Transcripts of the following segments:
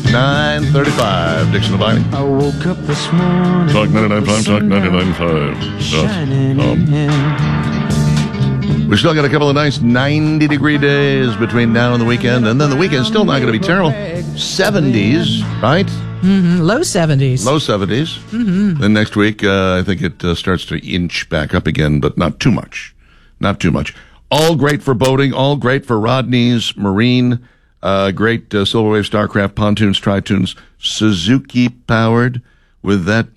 9:35. Dixon Devine. I woke up this morning. Talk 99.5, Talk 99.5. We still got a couple of nice 90-degree days between now and the weekend, and then the weekend's still not going to be terrible. 70s, right? Mm-hmm. Low 70s. Low 70s. Mm-hmm. Then next week, I think it starts to inch back up again, but not too much. Not too much. All great for boating, all great for Rodney's Marine, great Silverwave Starcraft pontoons, tritoons, Suzuki powered with that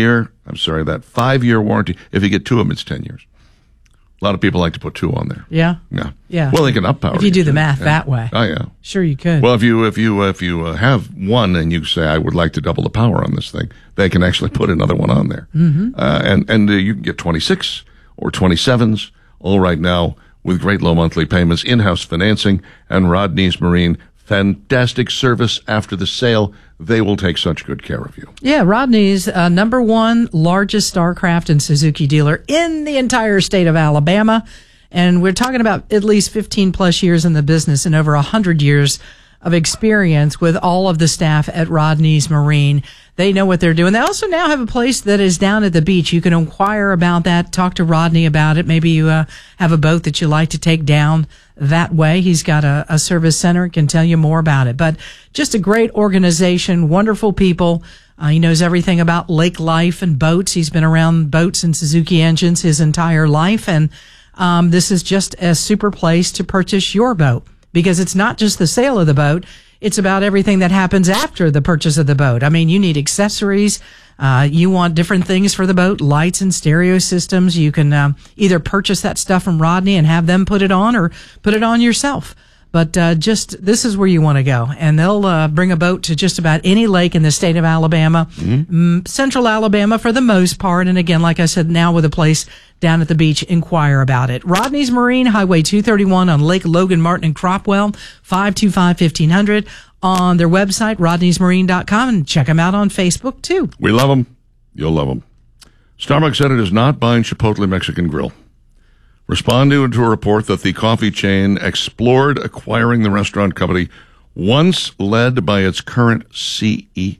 5-year warranty. If you get two of them, it's 10 years. A lot of people like to put two on there. Yeah. Yeah. Well, they can up power. If you do the math that way. Oh yeah. Sure, you could. Well, if you have one and you say I would like to double the power on this thing, they can actually put another one on there. Mm-hmm. And you can get 26 or 27s all right now with great low monthly payments, in-house financing, and Rodney's Marine. Fantastic service after the sale. They will take such good care of you. Yeah, Rodney's number one largest Starcraft and Suzuki dealer in the entire state of Alabama. And we're talking about at least 15 plus years in the business and over 100 years of experience with all of the staff at Rodney's Marine. They know what they're doing. They also now have a place that is down at the beach. You can inquire about that, talk to Rodney about it. Maybe you have a boat that you like to take down that way. He's got a service center, can tell you more about it. But just a great organization, wonderful people. He knows everything about lake life and boats. He's been around boats and Suzuki engines his entire life. And this is just a super place to purchase your boat, because it's not just the sale of the boat. It's about everything that happens after the purchase of the boat. I mean, you need accessories. You want different things for the boat, lights and stereo systems. You can either purchase that stuff from Rodney and have them put it on, or put it on yourself. But this is where you want to go. And they'll bring a boat to just about any lake in the state of Alabama, central Alabama for the most part. And again, like I said, now with a place down at the beach, inquire about it. Rodney's Marine, Highway 231 on Lake Logan Martin and Cropwell, 525-1500. On their website, rodneysmarine.com, and check them out on Facebook, too. We love them. You'll love them. Starbucks said it is not buying Chipotle Mexican Grill, responding to a report that the coffee chain explored acquiring the restaurant company once led by its current CEO.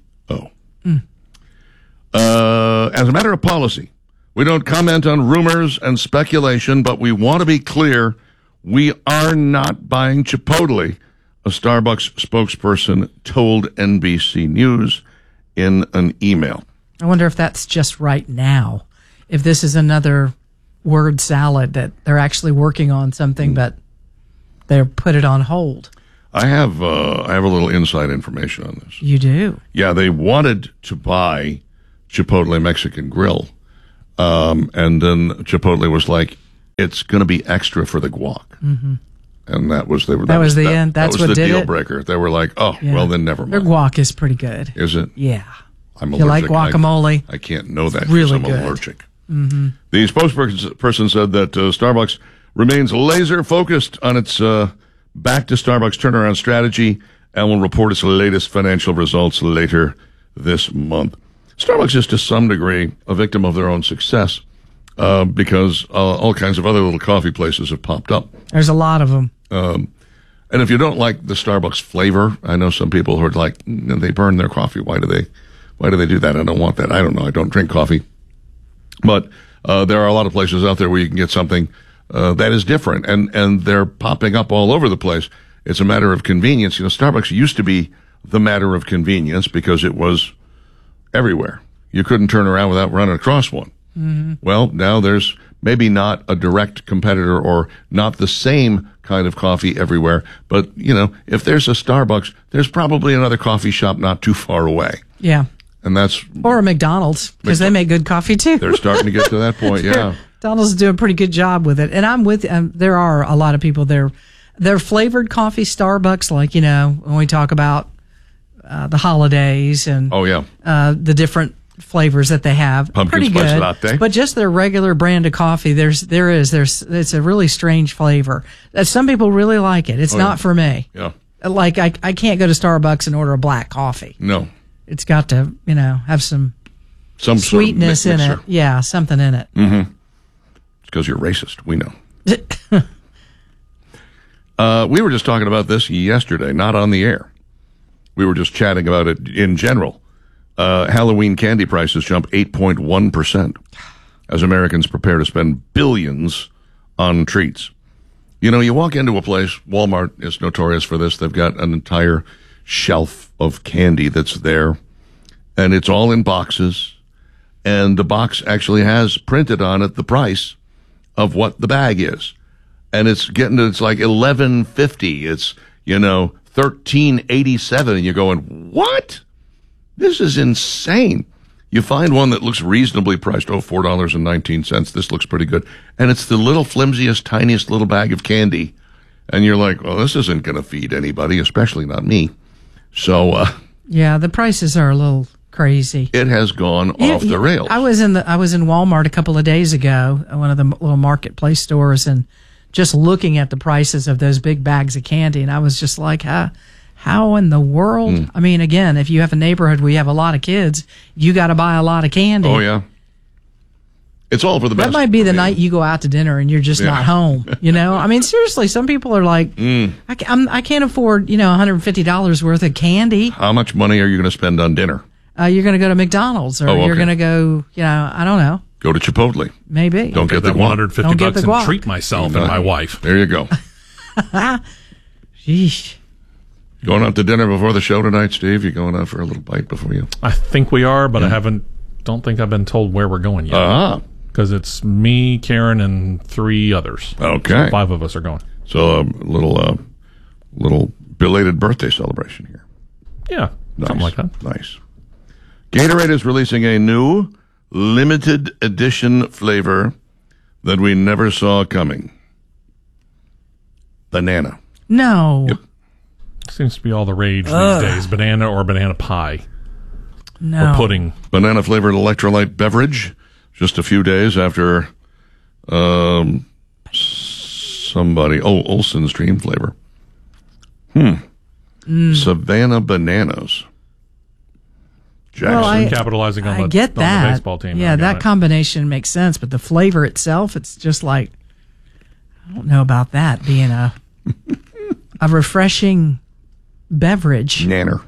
As a matter of policy, we don't comment on rumors and speculation, but we want to be clear, we are not buying Chipotle, a Starbucks spokesperson told NBC News in an email. I wonder if that's just right now, if this is another word salad that they're actually working on something, but they put it on hold. I have a little inside information on this. You do? Yeah, they wanted to buy Chipotle Mexican Grill, and then Chipotle was like, "It's going to be extra for the guac." Mm-hmm. And that was the end. That's what did it. That was the deal breaker. They were like, "Oh, yeah. Well, then never mind." Their guac is pretty good. Is it? Yeah. I'm allergic. You like guacamole? I can't know that. Really I'm good. Allergic. Mm-hmm. The spokesperson said that Starbucks remains laser focused on its back to Starbucks turnaround strategy and will report its latest financial results later this month. Starbucks is to some degree a victim of their own success because all kinds of other little coffee places have popped up. There's a lot of them. And if you don't like the Starbucks flavor, I know some people who are like, they burn their coffee. Why do they do that? I don't want that. I don't know. I don't drink coffee. But there are a lot of places out there where you can get something that is different, and they're popping up all over the place. It's a matter of convenience. You know, Starbucks used to be the matter of convenience because it was everywhere. You couldn't turn around without running across one. Mm-hmm. Well, now there's maybe not a direct competitor or not the same kind of coffee everywhere, but, you know, if there's a Starbucks, there's probably another coffee shop not too far away. Yeah. And that's... Or a McDonald's, because they make good coffee, too. They're starting to get to that point, yeah. McDonald's is doing a pretty good job with it. And I'm with... there are a lot of people there. They're flavored coffee, Starbucks, like, you know, when we talk about the holidays and... Oh, yeah. The different flavors that they have. Pumpkin pretty spice good, latte. But just their regular brand of coffee, it's a really strange flavor. Some people really like it. It's not for me. Yeah. Like, I can't go to Starbucks and order a black coffee. No. It's got to, you know, have some sweetness sort of in it. Yeah, something in it. Mm-hmm. It's because you're racist. We know. We were just talking about this yesterday, not on the air. We were just chatting about it in general. Halloween candy prices jump 8.1% as Americans prepare to spend billions on treats. You know, you walk into a place, Walmart is notorious for this. They've got an entire shelf of candy that's there, and it's all in boxes. And the box actually has printed on it the price of what the bag is. And it's like $11.50. It's, $13.87. And you're going, what? This is insane. You find one that looks reasonably priced. $4.19. This looks pretty good. And it's the little flimsiest, tiniest little bag of candy. And you're like, well, this isn't going to feed anybody, especially not me. So, yeah, the prices are a little crazy. It has gone off the rails. I was in Walmart a couple of days ago, one of the little marketplace stores, and just looking at the prices of those big bags of candy, and I was just like, how in the world? I mean, again, if you have a neighborhood where you have a lot of kids, you got to buy a lot of candy. Oh, yeah. It's all for the best. That might be the night you go out to dinner and you're just not home, I mean, seriously, some people are like, I can't afford, $150 worth of candy. How much money are you going to spend on dinner? You're going to go to McDonald's, or you're going to go, I don't know. Go to Chipotle. Maybe. Don't get the $150 and treat myself and my wife. There you go. Sheesh. Going out to dinner before the show tonight, Steve? You going out for a little bite before you? I think we are, but don't think I've been told where we're going yet. Because it's me, Karen, and 3 others. Okay. So 5 of us are going. So a little belated birthday celebration here. Yeah. Nice. Something like that. Nice. Gatorade is releasing a new limited edition flavor that we never saw coming. Banana. No. Yep. Seems to be all the rage these days. Banana or banana pie. No. Or pudding. Banana flavored electrolyte beverage. Just a few days after Olson's Dream flavor. Savannah Bananas. Jackson. Well, capitalizing on I get that. the baseball team. Yeah, that combination makes sense, but the flavor itself, it's just like, I don't know about that being a refreshing beverage. Nanner.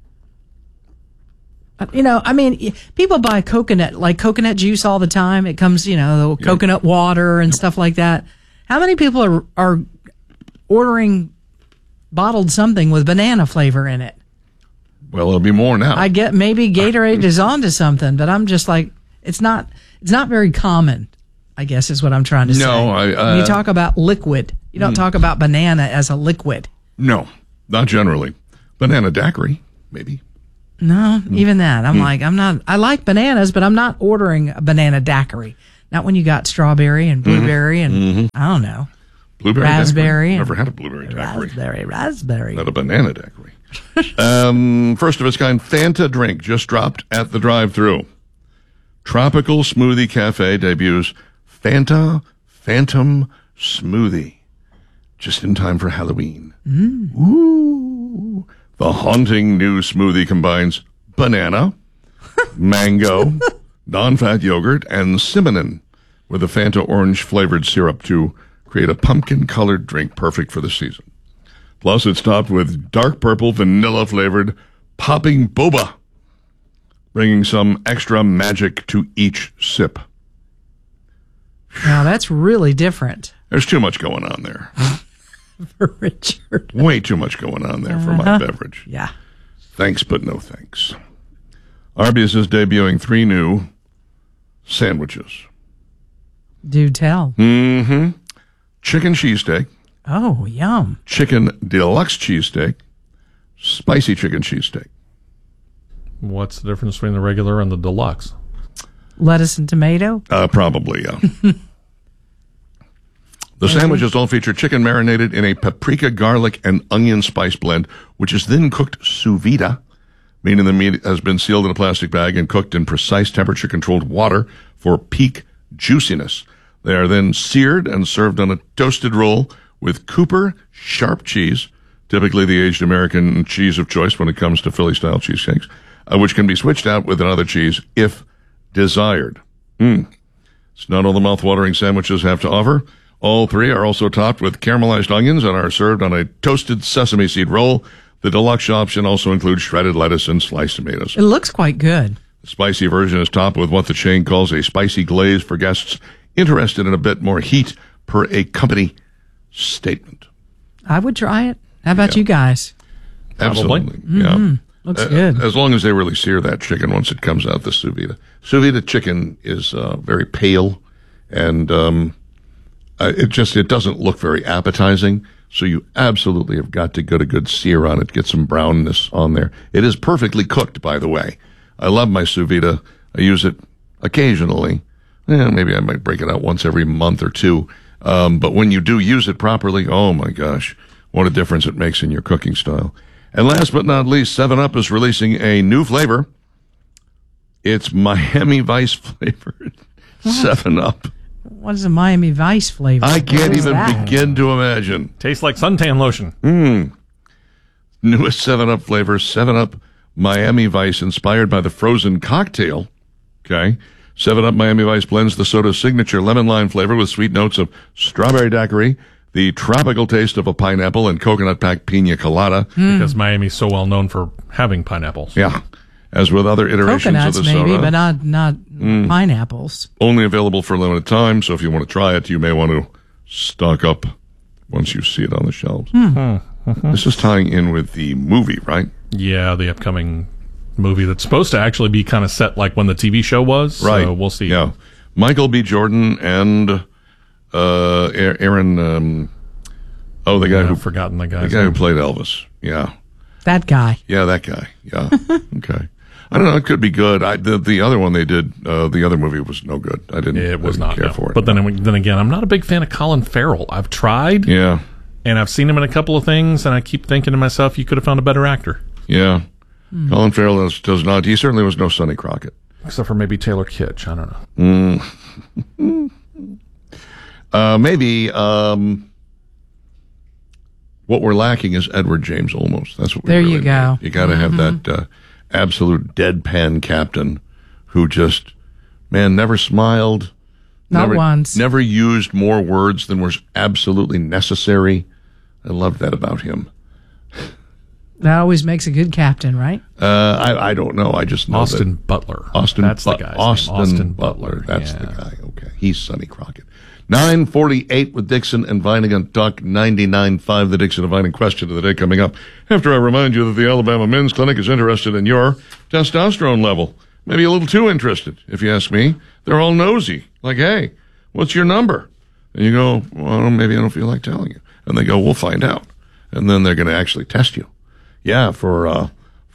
I mean, people buy coconut juice all the time. It comes, the coconut water and stuff like that. How many people are ordering bottled something with banana flavor in it? Well, it'll be more now. I get maybe Gatorade is onto something, but I'm just like, it's not very common, I guess is what I'm trying to say. No, when you talk about liquid, you don't talk about banana as a liquid. No, not generally. Banana daiquiri, maybe. No, even that. I'm like, I like bananas, but I'm not ordering a banana daiquiri. Not when you got strawberry and blueberry and I don't know. Blueberry raspberry. Daiquiri? Never had a blueberry daiquiri. Raspberry. Not a banana daiquiri. First of its kind Fanta drink just dropped at the drive-thru. Tropical Smoothie Cafe debuts Fanta Phantom Smoothie. Just in time for Halloween. Ooh. The haunting new smoothie combines banana, mango, non-fat yogurt, and cinnamon with a Fanta orange flavored syrup to create a pumpkin-colored drink perfect for the season. Plus, it's topped with dark purple vanilla flavored popping boba, bringing some extra magic to each sip. Now, that's really different. There's too much going on there. For Richard. Way too much going on there for my beverage. Yeah. Thanks, but no thanks. Arby's is debuting 3 new sandwiches. Do tell. Chicken cheesesteak. Oh, yum. Chicken deluxe cheesesteak. Spicy chicken cheesesteak. What's the difference between the regular and the deluxe? Lettuce and tomato? Probably, yeah. The sandwiches all feature chicken marinated in a paprika, garlic, and onion spice blend, which is then cooked sous vide, meaning the meat has been sealed in a plastic bag and cooked in precise temperature-controlled water for peak juiciness. They are then seared and served on a toasted roll with Cooper sharp cheese, typically the aged American cheese of choice when it comes to Philly-style cheesecakes, which can be switched out with another cheese if desired. It's not all the mouth-watering sandwiches have to offer. All 3 are also topped with caramelized onions and are served on a toasted sesame seed roll The deluxe option also includes shredded lettuce and sliced tomatoes. It looks quite good. The spicy version is topped with what the chain calls a spicy glaze for guests interested in a bit more heat per a company statement. I would try it. How about you guys? Absolutely. Mm-hmm. Yeah. Looks good. As long as they really sear that chicken once it comes out the sous vide. Sous vide chicken is very pale, and it doesn't look very appetizing. So you absolutely have got to get a good sear on it, get some brownness on there. It is perfectly cooked, by the way. I love my sous vide. I use it occasionally. Maybe I might break it out once every month or two. But when you do use it properly, oh my gosh, what a difference it makes in your cooking style. And last but not least, 7-Up is releasing a new flavor. It's Miami Vice flavored 7-Up. What is a Miami Vice flavor? I can't even begin to imagine. Tastes like suntan lotion. Newest 7-Up flavor, 7-Up Miami Vice, inspired by the frozen cocktail. Okay. 7-Up Miami Vice blends the soda's signature lemon lime flavor with sweet notes of strawberry daiquiri, the tropical taste of a pineapple, and coconut-packed pina colada. Because Miami's so well known for having pineapples. Yeah. As with other iterations Coconuts, of the soda. maybe, but not pineapples. Only available for a limited time, so if you want to try it, you may want to stock up once you see it on the shelves. This is tying in with the movie, right? Yeah, the upcoming movie that's supposed to actually be kind of set like when the TV show was. Right. So we'll see. Yeah. Michael B. Jordan and Aaron, the guy I've who forgotten the the guy's guy who name. played Elvis. Yeah. That guy. Yeah, that guy. Yeah. Okay. I don't know. It could be good. The other one they did, the other movie was no good. It was not care no. for it. But then again, I'm not a big fan of Colin Farrell. I've tried, Yeah. and I've seen him in a couple of things, and I keep thinking to myself, you could have found a better actor. Yeah. Colin Farrell does not. He certainly was no Sonny Crockett. Except for maybe Taylor Kitsch. I don't know. Maybe what we're lacking is Edward James Olmos. That's what we There really you go. need. You got to have that absolute deadpan captain who just, never smiled. Not once. Never used more words than was absolutely necessary. I loved that about him. That always makes a good captain, right? I don't know. I just know Austin Butler. That's the guy's name. Austin Butler. That's Yeah. the guy. Okay. He's Sonny Crockett. 9:48 with Dixon and Vining on Talk 99.5. The Dixon and Vining question of the day coming up. After I remind you that the Alabama Men's Clinic is interested in your testosterone level. Maybe a little too interested, if you ask me. They're all nosy. Like, hey, what's your number? And you go, well, maybe I don't feel like telling you. And they go, we'll find out. And then they're going to actually test you. Yeah, for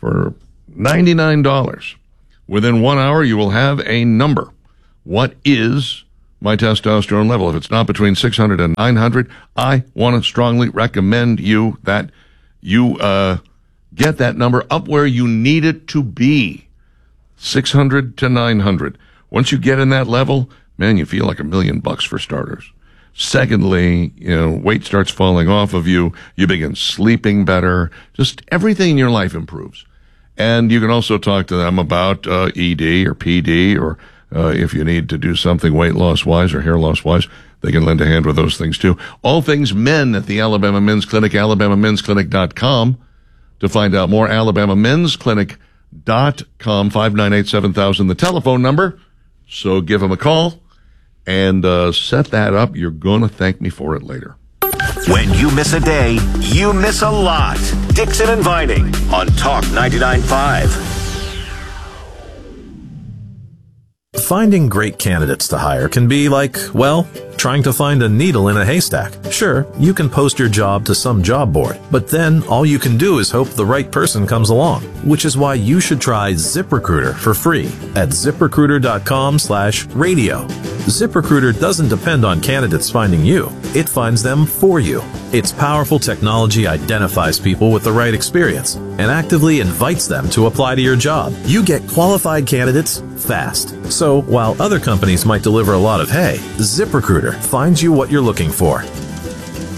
$99. Within 1 hour, you will have a number. What is my testosterone level? If it's not between 600 and 900, I want to strongly recommend you that you get that number up where you need it to be. 600 to 900. Once you get in that level, man, you feel like $1 million for starters. Secondly, weight starts falling off of you. You begin sleeping better. Just everything in your life improves. And you can also talk to them about ED or PD, or if you need to do something weight loss wise or hair loss wise, they can lend a hand with those things too. All things men at the Alabama Men's Clinic, alabamamensclinic.com. To find out more, alabamamensclinic.com, 598-7000, the telephone number. So give them a call and set that up. You're going to thank me for it later. When you miss a day, you miss a lot. Dixon and Vining on Talk 99.5. Finding great candidates to hire can be like, well, trying to find a needle in a haystack. Sure, you can post your job to some job board, but then all you can do is hope the right person comes along, which is why you should try ZipRecruiter for free at ZipRecruiter.com/radio. ZipRecruiter doesn't depend on candidates finding you. It finds them for you. Its powerful technology identifies people with the right experience and actively invites them to apply to your job. You get qualified candidates fast. So while other companies might deliver a lot of hay, ZipRecruiter finds you what you're looking for.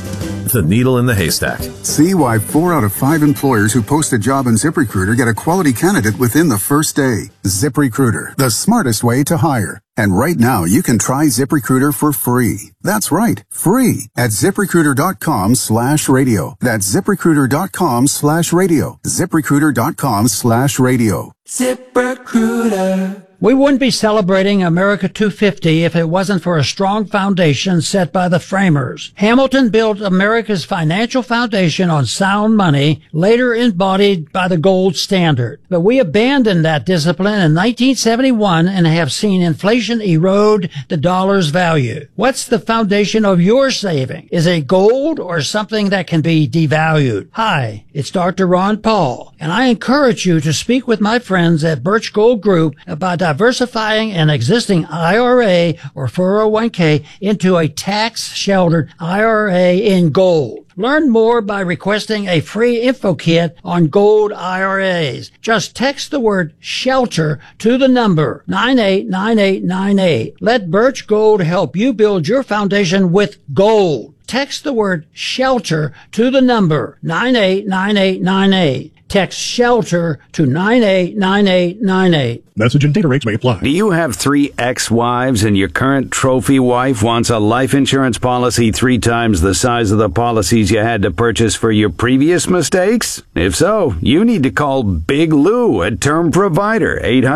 the needle in the haystack. See why 4 out of 5 employers who post a job on ZipRecruiter get a quality candidate within the first day. ZipRecruiter, the smartest way to hire. And right now, you can try ZipRecruiter for free. That's right, free at ZipRecruiter.com/radio. That's ZipRecruiter.com/radio. ZipRecruiter.com/radio. ZipRecruiter. We wouldn't be celebrating America 250 if it wasn't for a strong foundation set by the framers. Hamilton built America's financial foundation on sound money, later embodied by the gold standard. But we abandoned that discipline in 1971 and have seen inflation erode the dollar's value. What's the foundation of your saving? Is it gold or something that can be devalued? Hi, it's Dr. Ron Paul, and I encourage you to speak with my friends at Birch Gold Group about diversifying an existing IRA or 401k into a tax-sheltered IRA in gold. Learn more by requesting a free info kit on gold IRAs. Just text the word SHELTER to the number 989898. Let Birch Gold help you build your foundation with gold. Text the word SHELTER to the number 989898. Text SHELTER to 989898. Message and data rates may apply. Do you have 3 ex-wives and your current trophy wife wants a life insurance policy 3 times the size of the policies you had to purchase for your previous mistakes? If so, you need to call Big Lou at Term Provider,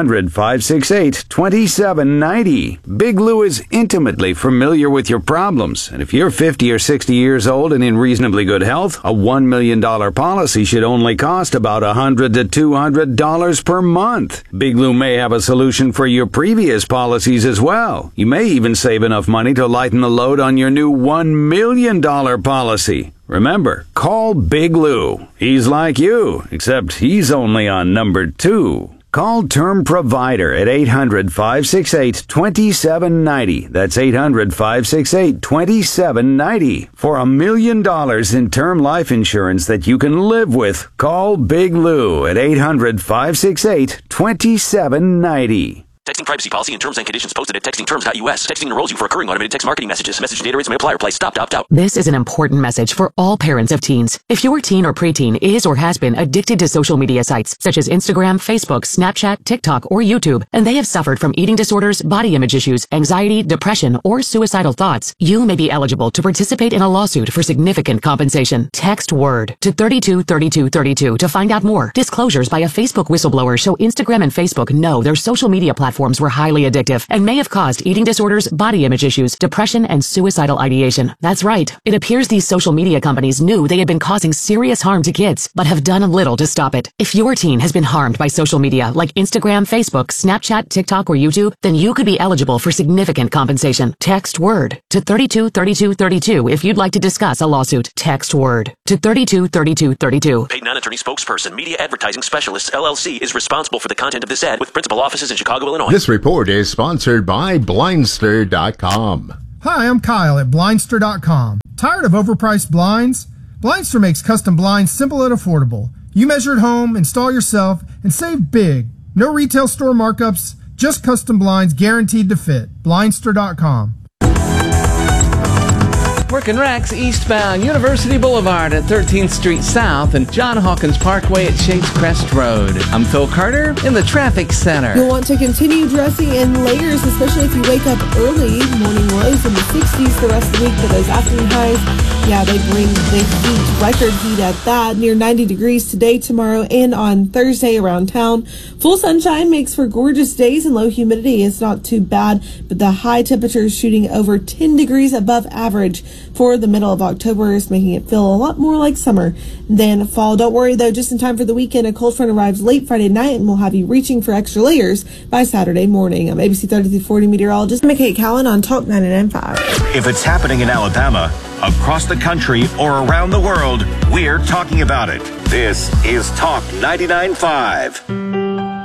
800-568-2790. Big Lou is intimately familiar with your problems, and if you're 50 or 60 years old and in reasonably good health, a $1 million policy should only cost about $100 to $200 per month. Big Lou may have a solution for your previous policies as well. You may even save enough money to lighten the load on your new $1 million policy. Remember, call Big Lou. He's like you, except he's only on number 2. Call Term Provider at 800-568-2790. That's 800-568-2790. For $1 million in term life insurance that you can live with, call Big Lou at 800-568-2790. Texting privacy policy and terms and conditions posted at textingterms.us. Texting enrolls you for recurring automated text marketing messages. Message data rates may apply. Reply stop to opt out. This is an important message for all parents of teens. If your teen or preteen is or has been addicted to social media sites such as Instagram, Facebook, Snapchat, TikTok, or YouTube, and they have suffered from eating disorders, body image issues, anxiety, depression, or suicidal thoughts, you may be eligible to participate in a lawsuit for significant compensation. Text WORD to 323232 to find out more. Disclosures by a Facebook whistleblower show Instagram and Facebook know their social media platforms were highly addictive and may have caused eating disorders, body image issues, depression, and suicidal ideation. That's right. It appears these social media companies knew they had been causing serious harm to kids, but have done little to stop it. If your teen has been harmed by social media like Instagram, Facebook, Snapchat, TikTok, or YouTube, then you could be eligible for significant compensation. Text WORD to 323232 if you'd like to discuss a lawsuit. Text WORD to 323232. Paid non-attorney spokesperson, Media Advertising Specialists, LLC, is responsible for the content of this ad with principal offices in Chicago, Illinois. This report is sponsored by Blindster.com. Hi, I'm Kyle at Blindster.com. Tired of overpriced blinds? Blindster makes custom blinds simple and affordable. You measure at home, install yourself, and save big. No retail store markups, just custom blinds guaranteed to fit. Blindster.com. Working Rex eastbound University Boulevard at 13th Street South and John Hawkins Parkway at Shades Crest Road. I'm Phil Carter in the Traffic Center. You'll want to continue dressing in layers, especially if you wake up early. Morning lows in the 60s the rest of the week, but those afternoon highs, yeah, they bring the heat, record heat at that. Near 90 degrees today, tomorrow, and on Thursday around town. Full sunshine makes for gorgeous days, and low humidity is not too bad, but the high temperature is shooting over 10 degrees above average for the middle of October, is making it feel a lot more like summer than fall. Don't worry, though, just in time for the weekend, a cold front arrives late Friday night and will have you reaching for extra layers by Saturday morning. I'm ABC 3340 meteorologist Kate Cowan on Talk 99.5. If it's happening in Alabama, across the country, or around the world, we're talking about it. This is Talk 99.5.